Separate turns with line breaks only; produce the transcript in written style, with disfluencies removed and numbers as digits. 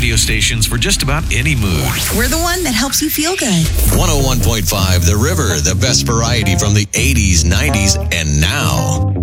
radio stations for just about any mood.
We're the one that helps you feel good.
101.5 The River, the best variety from the 80s, 90s, and now.